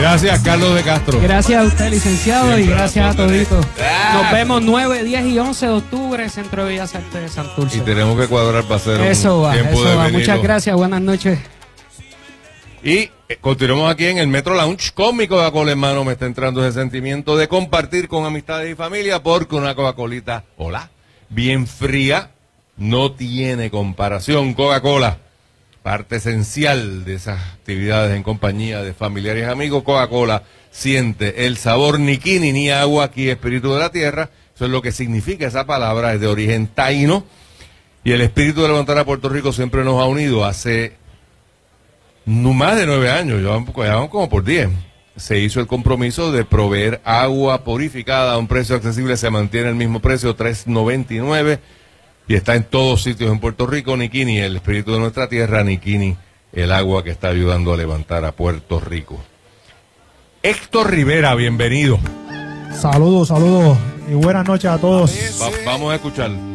Gracias, Carlos de Castro. Gracias a usted, licenciado, Siempre y gracias a toditos. Ah. Nos vemos 9, 10 y 11 de octubre, Centro de Bellas Artes de Santurce. Y tenemos que cuadrar para hacer Eso un va, tiempo eso de va. vinilo. Muchas gracias, buenas noches. Y continuamos aquí en el Metro Lounge con mi Coca-Cola en mano. Me está entrando ese sentimiento de compartir con amistades y familia, porque una Coca-Colita, hola, bien fría, no tiene comparación. Coca-Cola, parte esencial de esas actividades en compañía de familiares y amigos. Coca-Cola siente el sabor, ni quini ni agua, aquí espíritu de la tierra. Eso es lo que significa esa palabra, es de origen taíno. Y el espíritu de levantar a Puerto Rico siempre nos ha unido. Hace no más de 9 años, llevamos como por 10. Se hizo el compromiso de proveer agua purificada a un precio accesible. Se mantiene el mismo precio, $3.99, y está en todos sitios en Puerto Rico. Nikini, el espíritu de nuestra tierra. Nikini, el agua que está ayudando a levantar a Puerto Rico. Héctor Rivera, bienvenido. Saludos y buenas noches a todos. Vamos a escuchar.